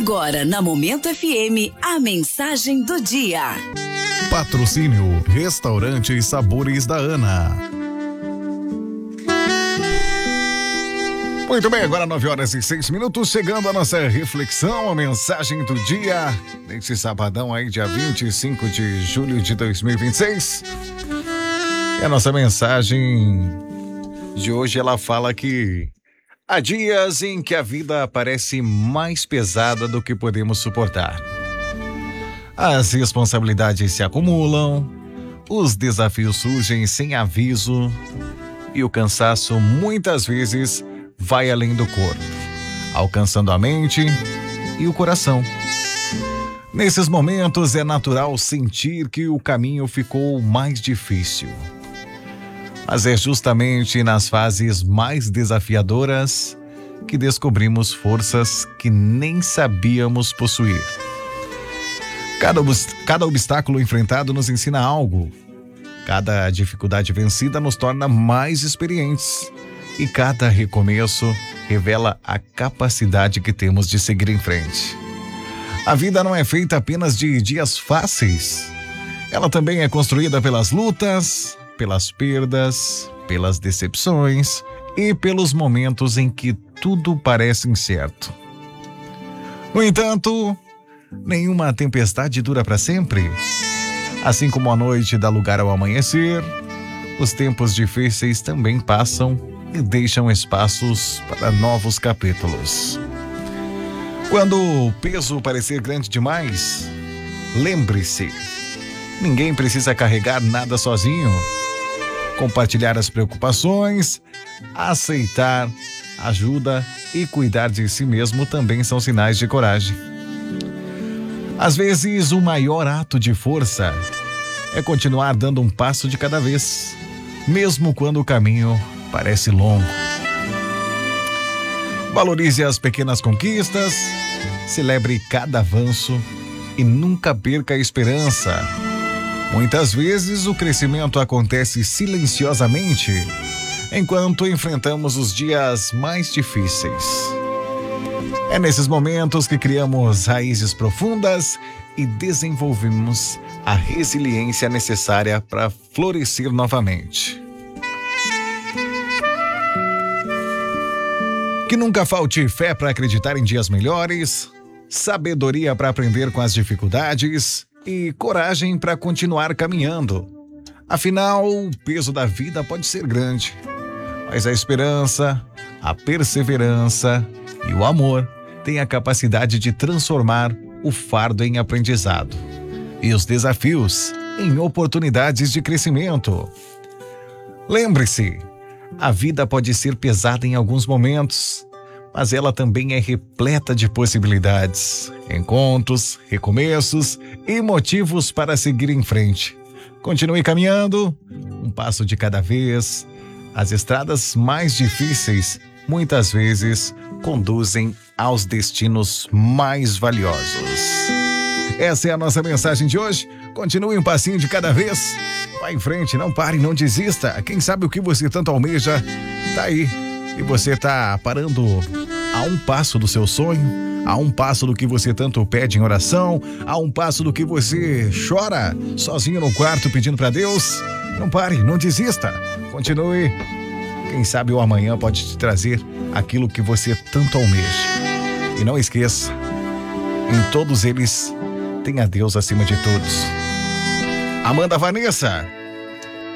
Agora na Momento FM, a mensagem do dia. Patrocínio Restaurante Sabores da Ana. Muito bem, agora 9h06, chegando a nossa reflexão, a mensagem do dia, nesse sabadão aí, dia 25 de julho de 2026. E a nossa mensagem de hoje, ela fala que há dias em que a vida parece mais pesada do que podemos suportar. As responsabilidades se acumulam, os desafios surgem sem aviso e o cansaço muitas vezes vai além do corpo, alcançando a mente e o coração. Nesses momentos é natural sentir que o caminho ficou mais difícil. Mas é justamente nas fases mais desafiadoras que descobrimos forças que nem sabíamos possuir. Cada obstáculo enfrentado nos ensina algo. Cada dificuldade vencida nos torna mais experientes. E cada recomeço revela a capacidade que temos de seguir em frente. A vida não é feita apenas de dias fáceis. Ela também é construída pelas lutas, pelas perdas, pelas decepções e pelos momentos em que tudo parece incerto. No entanto, nenhuma tempestade dura para sempre. Assim como a noite dá lugar ao amanhecer, os tempos difíceis também passam e deixam espaços para novos capítulos. Quando o peso parecer grande demais, lembre-se, ninguém precisa carregar nada sozinho. Compartilhar as preocupações, aceitar ajuda e cuidar de si mesmo também são sinais de coragem. Às vezes, o maior ato de força é continuar dando um passo de cada vez, mesmo quando o caminho parece longo. Valorize as pequenas conquistas, celebre cada avanço e nunca perca a esperança. Muitas vezes o crescimento acontece silenciosamente enquanto enfrentamos os dias mais difíceis. É nesses momentos que criamos raízes profundas e desenvolvemos a resiliência necessária para florescer novamente. Que nunca falte fé para acreditar em dias melhores, sabedoria para aprender com as dificuldades e coragem para continuar caminhando. Afinal, o peso da vida pode ser grande, mas a esperança, a perseverança e o amor têm a capacidade de transformar o fardo em aprendizado e os desafios em oportunidades de crescimento. Lembre-se, a vida pode ser pesada em alguns momentos, mas ela também é repleta de possibilidades, encontros, recomeços e motivos para seguir em frente. Continue caminhando, um passo de cada vez. As estradas mais difíceis, muitas vezes, conduzem aos destinos mais valiosos. Essa é a nossa mensagem de hoje. Continue um passinho de cada vez. Vá em frente, não pare, não desista. Quem sabe o que você tanto almeja tá aí. E você tá parando a um passo do seu sonho, a um passo do que você tanto pede em oração, a um passo do que você chora sozinho no quarto pedindo para Deus. Não pare, não desista. Continue. Quem sabe o amanhã pode te trazer aquilo que você tanto almeja. E não esqueça, em todos eles tem a Deus acima de todos. Amanda Vanessa.